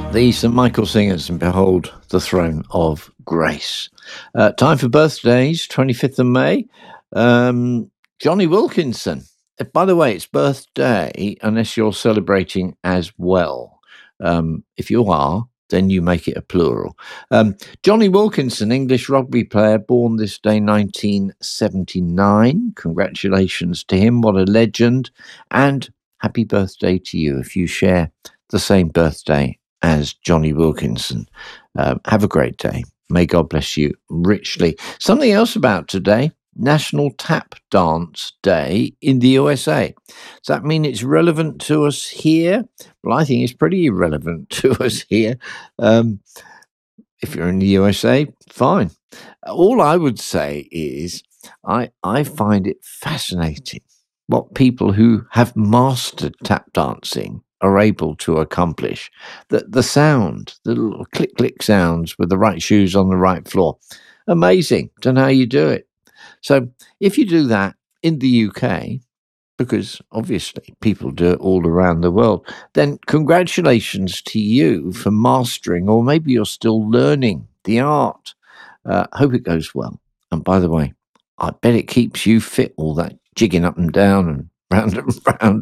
The St. Michael Singers and Behold the Throne of Grace. Time for birthdays, 25th of May. Johnny Wilkinson. By the way, it's birthday unless you're celebrating as well. If you are, then you make it a plural. Johnny Wilkinson, English rugby player, born this day 1979. Congratulations to him. What a legend. And happy birthday to you if you share the same birthday as Johnny Wilkinson. Have a great day. May God bless you richly. Something else about today, National Tap Dance Day in the USA. Does that mean it's relevant to us here? Well, I think it's pretty irrelevant to us here. If you're in the USA, fine. All I would say is I find it fascinating what people who have mastered tap dancing are able to accomplish. The sound, the little click sounds with the right shoes on the right floor. Amazing. Don't know how you do it. So if you do that in the UK, because obviously people do it all around the world, then congratulations to you for mastering, or maybe you're still learning the art. Hope it goes well. And by the way, I bet it keeps you fit, all that jigging up and down and round and round.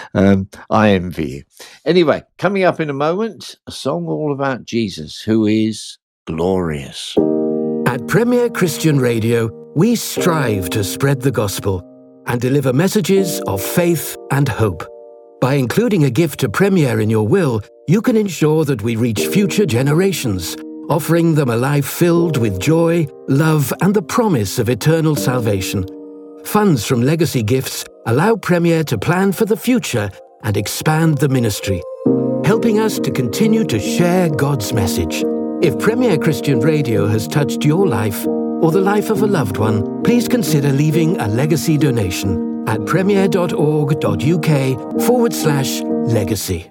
I envy you. Anyway, coming up in a moment, a song all about Jesus, who is glorious. At Premier Christian Radio, we strive to spread the gospel and deliver messages of faith and hope. By including a gift to Premier in your will, you can ensure that we reach future generations, offering them a life filled with joy, love, and the promise of eternal salvation. Funds from legacy gifts allow Premier to plan for the future and expand the ministry, helping us to continue to share God's message. If Premier Christian Radio has touched your life or the life of a loved one, please consider leaving a legacy donation at premier.org.uk/legacy.